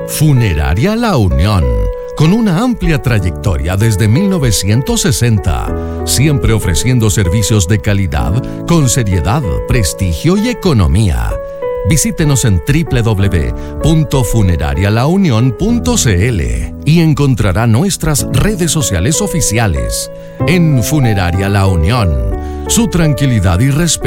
Funeraria La Unión, con una amplia trayectoria desde 1960, siempre ofreciendo servicios de calidad, con seriedad, prestigio y economía. Visítenos en www.funerarialaunion.cl y encontrará nuestras redes sociales oficiales. En Funeraria La Unión, su tranquilidad y respeto